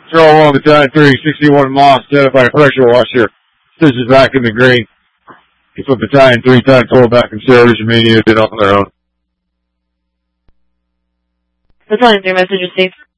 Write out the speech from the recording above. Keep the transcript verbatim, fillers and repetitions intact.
Control one, Battalion three, sixty-one Moss, identify pressure washer. Positions back in the green. Keep up Battalion three, time pull back and sailors remaining unit on their own. Battalion three, message received.